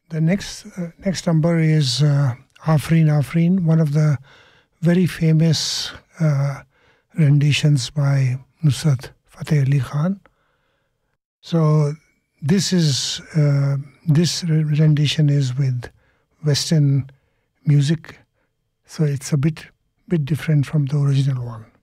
The next number is Afreen Afreen, one of the very famous renditions by Nusrat Fateh Ali Khan. So this rendition is with Western music, so it's a bit different from the original one.